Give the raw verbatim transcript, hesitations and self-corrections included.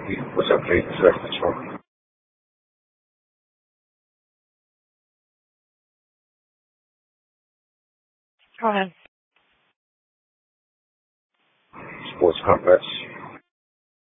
What's up, Pete? It's Rex Patrol. Go ahead. Sports Complex.